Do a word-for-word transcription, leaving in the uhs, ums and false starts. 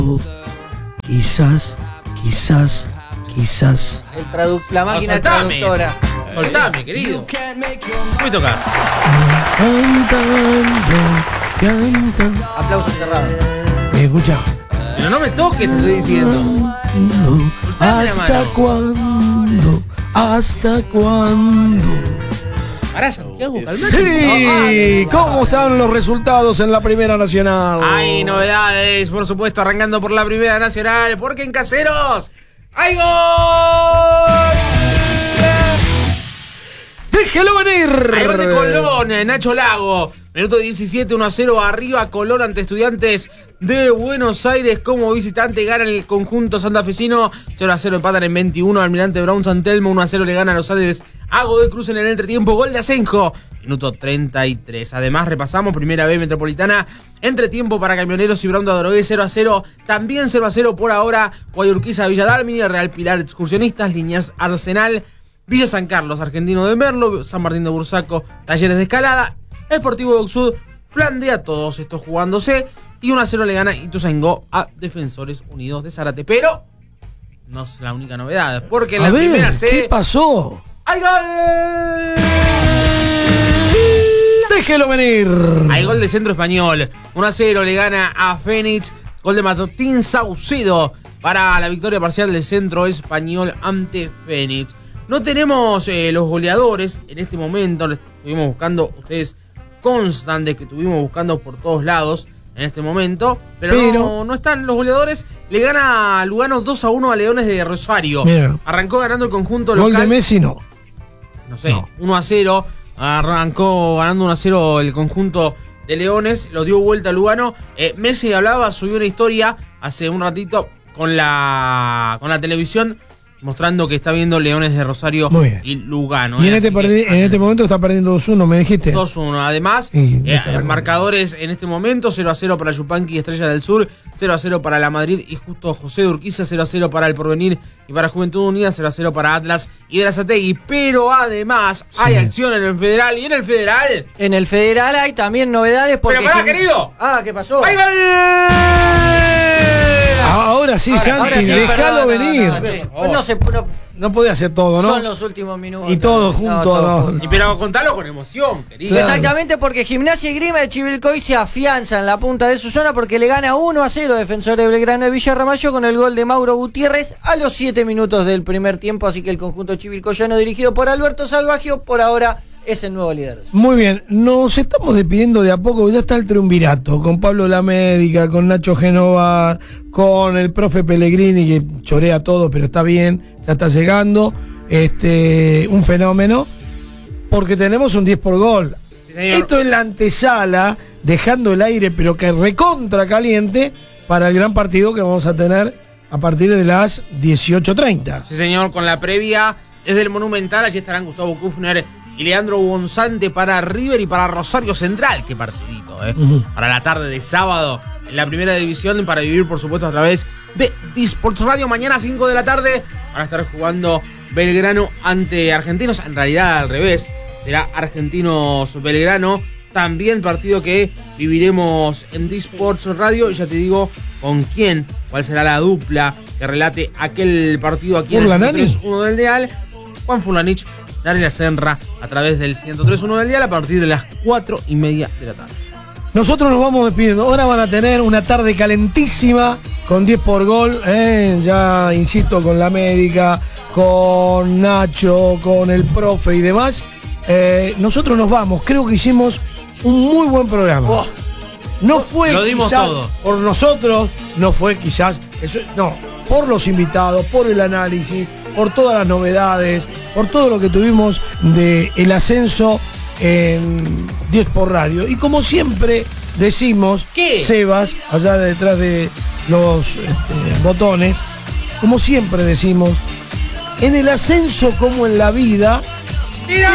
Quizás, quizás, quizás. El tradu- la máquina No, soltame. traductora. Soltame, querido. ¿Qué me tocas? Cantando, cantando. Aplauso cerrado. Escucha. Pero no me toques, te estoy diciendo. ¿Hasta cuándo? ¿Hasta cuándo? Pará, Santiago, calmate. Sí, ¿cómo están los resultados en la Primera Nacional? Hay novedades, por supuesto, arrancando por la Primera Nacional, porque en Caseros ¡hay gol! ¡Déjelo venir! Hay gol de Colón, Nacho Lago. Minuto diecisiete, uno a cero arriba Colón ante Estudiantes de Buenos Aires. Como visitante gana el conjunto santafesino. cero a cero empatan en veintiuno. Almirante Brown San Telmo. uno a cero le gana a los Andes a Godoy Cruz en el entretiempo. Gol de Asenjo. Minuto treinta y tres. Además repasamos Primera B Metropolitana. Entretiempo para Camioneros y Brown de Adrogué cero a cero. También cero a cero por ahora. Guayurquiza, Villa Dálmine, Real Pilar Excursionistas, Liniers Arsenal, Villa San Carlos, Argentino de Merlo, San Martín de Bursaco, Talleres de Escalada, Sportivo de Oxud, Flandria, todos estos jugándose. Y uno a cero le gana Ituzaingó a Defensores Unidos de Zárate. Pero no es la única novedad, porque en A la ver, primera C ¿qué pasó? ¡hay gol! ¡Déjelo venir! Hay gol de Centro Español. uno a cero le gana a Fénix. Gol de Matotín Saucedo para la victoria parcial del Centro Español ante Fénix. No tenemos eh, los goleadores en este momento. Les estuvimos buscando, ustedes constantes que estuvimos buscando por todos lados en este momento. Pero, Pero no, no están los goleadores. Le gana Lugano dos a uno a Leones de Rosario. Mira. Arrancó ganando el conjunto local. Gol de Messi no. No sé, No. uno a cero. Arrancó ganando uno a cero el conjunto de Leones. Lo dio vuelta a Lugano. Eh, Messi hablaba, subió una historia hace un ratito con la, con la televisión, mostrando que está viendo Leones de Rosario y Lugano. Y en eh, este, así perdi- que, en este momento está perdiendo dos uno, me dijiste. dos uno. Además, Sí, eh, está marcadores en este momento: cero a cero para Yupanqui y Estrella del Sur, cero a cero para la Madrid y Justo José de Urquiza, cero a cero para el Porvenir y para Juventud Unida, cero a cero para Atlas y Berazategui. Pero además Sí. hay acción en el Federal. ¿Y en el Federal? En el Federal hay también novedades porque... Pero pará, Jim- querido. Ah, ¿qué pasó? ¡hay gol! Ahora sí, Ahora sí, Santi, Ahora sí, déjalo perdón, venir. No, no, no, pues no se, no, No puede hacer todo, ¿no? Son los últimos minutos. Y todo junto, todo no. junto. Y pero contalo con emoción, querido. Claro. Exactamente, porque Gimnasia y Grima de Chivilcoy se afianza en la punta de su zona porque le gana uno a cero Defensores de Belgrano de Villarramayo con el gol de Mauro Gutiérrez a los siete minutos del primer tiempo. Así que el conjunto chivilcoyano dirigido por Alberto Salvagio por ahora es el nuevo líder. Muy bien, nos estamos despidiendo de a poco, ya está el triunvirato, con Pablo La Médica, con Nacho Genovar, con el profe Pellegrini, que chorea todo, pero está bien, ya está llegando, este, un fenómeno, porque tenemos un diez por gol. Sí, señor. Esto es la antesala, dejando el aire, pero que recontra caliente, para el gran partido que vamos a tener a partir de las dieciocho treinta. Sí, señor, con la previa desde el Monumental. Allí estarán Gustavo Kufner y Leandro Bonzante para River y para Rosario Central. Qué partidito, ¿eh? Uh-huh. Para la tarde de sábado en la primera división, para vivir, por supuesto, a través de Disports Radio. Mañana a cinco de la tarde van a estar jugando Belgrano ante Argentinos. En realidad, al revés, será Argentinos-Belgrano. También partido que viviremos en Disports Radio. Y ya te digo con quién, cuál será la dupla que relate aquel partido aquí en el ciento tres punto uno del Dial. Juan Fulanich, Daria Senra, a través del ciento tres punto uno del Dial a partir de las cuatro y media de la tarde. Nosotros nos vamos despidiendo. Ahora van a tener una tarde calentísima con diez por gol. ¿eh? Ya insisto, con La Médica, con Nacho, con el profe y demás. Eh, nosotros nos vamos. Creo que hicimos un muy buen programa. Oh. No fue Lo dimos quizás todo. por nosotros, no fue quizás, eso, no, por los invitados, por el análisis, por todas las novedades, por todo lo que tuvimos de el ascenso en diez por radio. Y como siempre decimos, ¿qué? Sebas, allá detrás de los este, botones, como siempre decimos, en el ascenso como en la vida,